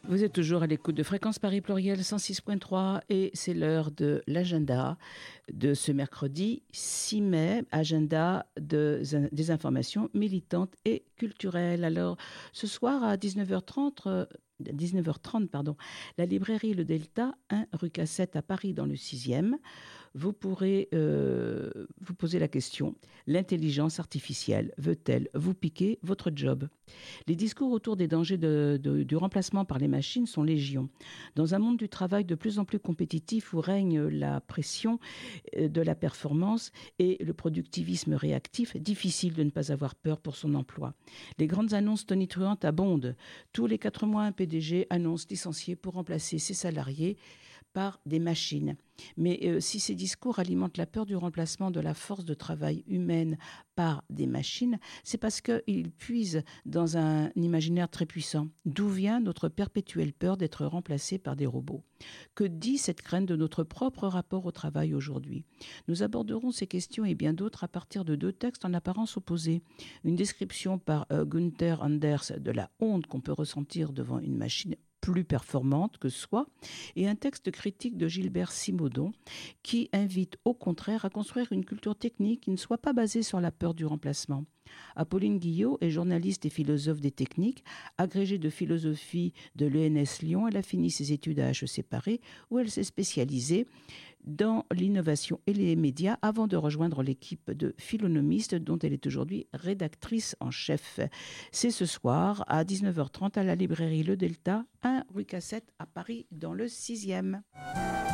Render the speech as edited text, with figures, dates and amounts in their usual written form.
Vous êtes toujours à l'écoute de Fréquence Paris Pluriel 106.3 et c'est l'heure de l'agenda de ce mercredi 6 mai, agenda des informations militantes et culturelles. Alors, ce soir à 19h30, la librairie Le Delta, 1 rue Cassette à Paris dans le 6e. Vous pourrez vous poser la question, l'intelligence artificielle veut-elle vous piquer votre job ? Les discours autour des dangers du remplacement par les machines sont légion. Dans un monde du travail de plus en plus compétitif où règne la pression de la performance et le productivisme réactif, difficile de ne pas avoir peur pour son emploi. Les grandes annonces tonitruantes abondent. Tous les 4 mois, un PDG annonce licencier pour remplacer ses salariés par des machines. Mais si ces discours alimentent la peur du remplacement de la force de travail humaine par des machines, c'est parce qu'ils puisent dans un imaginaire très puissant. D'où vient notre perpétuelle peur d'être remplacé par des robots ? Que dit cette crainte de notre propre rapport au travail aujourd'hui ? Nous aborderons ces questions et bien d'autres à partir de 2 textes en apparence opposés. Une description par Gunther Anders de la honte qu'on peut ressentir devant une machine plus performante que soi, et un texte critique de Gilbert Simondon qui invite au contraire à construire une culture technique qui ne soit pas basée sur la peur du remplacement. Apolline Guillot est journaliste et philosophe des techniques, agrégée de philosophie de l'ENS Lyon. Elle a fini ses études à HEC Paris où elle s'est spécialisée dans l'innovation et les médias avant de rejoindre l'équipe de Philonomiste dont elle est aujourd'hui rédactrice en chef. C'est ce soir à 19h30 à la librairie Le Delta, 1 rue Cassette à Paris dans le 6e.